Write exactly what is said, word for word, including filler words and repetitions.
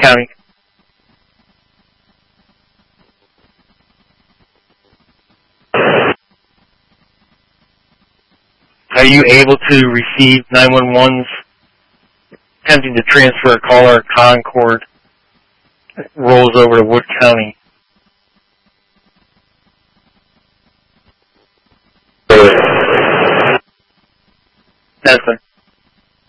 County. Are you able to receive nine one one's attempting to transfer a caller at Concord that rolls over to Wood County? Yes, sir.